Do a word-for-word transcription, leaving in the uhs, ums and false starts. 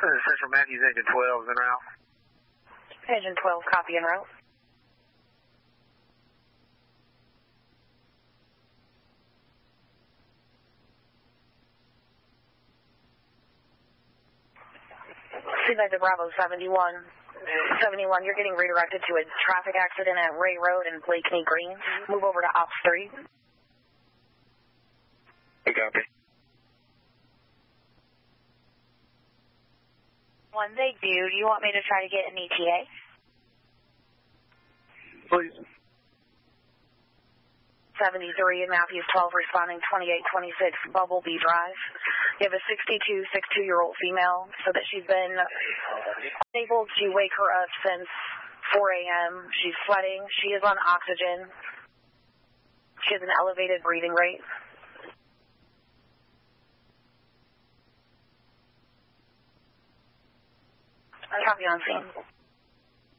Central Matthews, Engine twelve, en route. Engine twelve, copy, en route. Seabed to Bravo seventy-one. seventy-one, you're getting redirected to a traffic accident at Ray Road and Blakeney Green. Move over to Ops three. We copy. One, thank you. Do you want me to try to get an E T A? Please. seventy-three and Matthews twelve responding twenty-eight twenty-six Bumblebee Drive. You have a sixty-two, sixty-two-year-old female, so that she's been unable to wake her up since four A M She's sweating. She is on oxygen. She has an elevated breathing rate. Copy on scene.